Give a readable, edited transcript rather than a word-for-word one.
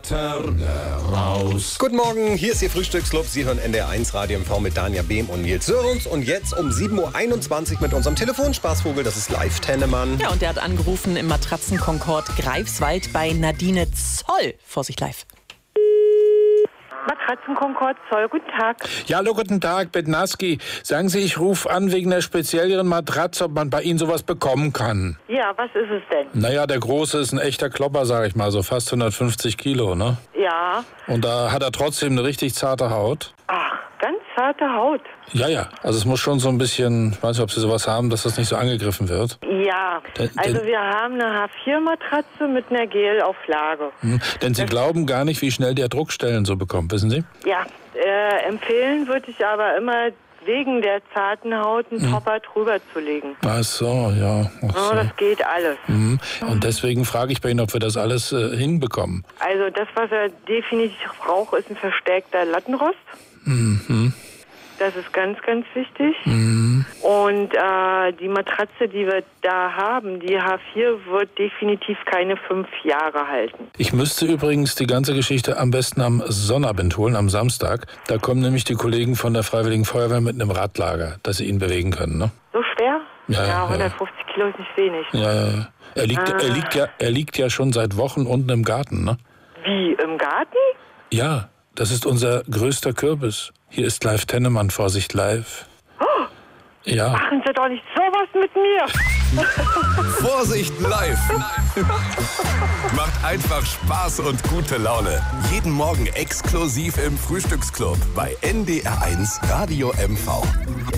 Laterne raus. Guten Morgen, hier ist Ihr Frühstücksclub. Sie hören NDR1 Radio MV mit Danja Behm und Nils Sörens. Und jetzt um 7.21 Uhr mit unserem Telefonspaßvogel, das ist Live Tennemann. Ja, und der hat angerufen im Matratzen-Concord Greifswald bei Nadine Zoll. Vorsicht live. Matratzen-Concord Zoll, guten Tag. Ja, hallo, guten Tag, Bednarski. Sagen Sie, ich rufe an wegen der speziellen Matratze, ob man bei Ihnen sowas bekommen kann. Ja, was ist es denn? Naja, der Große ist ein echter Klopper, sag ich mal, so fast 150 Kilo, ne? Ja. Und da hat er trotzdem eine richtig zarte Haut. Ach, ganz zarte Haut. Ja, also es muss schon so ein bisschen, ich weiß nicht, ob Sie sowas haben, dass das nicht so angegriffen wird. Ja, also wir haben eine H4-Matratze mit einer Gelauflage. Denn Sie glauben gar nicht, wie schnell der Druckstellen so bekommt, wissen Sie? Ja, empfehlen würde ich aber immer wegen der zarten Haut einen Topper drüber zu legen. Ach so, ja. Ach Ja, so. das geht alles. Und deswegen frage ich bei Ihnen, ob wir das alles hinbekommen. Also das, was er definitiv braucht, ist ein verstärkter Lattenrost. Das ist ganz, ganz wichtig. Und die Matratze, die wir da haben, die H4, wird definitiv keine 5 Jahre halten. Ich müsste übrigens die ganze Geschichte am besten am Sonnabend holen, am Samstag. Da kommen nämlich die Kollegen von der Freiwilligen Feuerwehr mit einem Radlager, das sie ihn bewegen können, ne? So schwer? Ja, 150 Kilo ist nicht wenig. Ja. Er liegt ja schon seit Wochen unten im Garten, ne? Wie, im Garten? Ja, das ist unser größter Kürbis. Hier ist Live Tennemann, Vorsicht live. Ja. Machen Sie doch nicht sowas mit mir. Vorsicht live. Macht einfach Spaß und gute Laune. Jeden Morgen exklusiv im Frühstücksclub bei NDR1 Radio MV.